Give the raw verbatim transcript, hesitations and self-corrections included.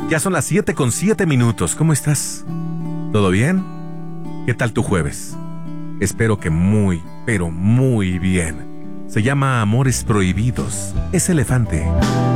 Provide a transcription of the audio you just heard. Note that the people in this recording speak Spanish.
Ya son las siete con siete minutos. ¿Cómo estás? ¿Todo bien? ¿Qué tal tu jueves? Espero que muy, pero muy bien. Se llama Amores Prohibidos. Es Elefante.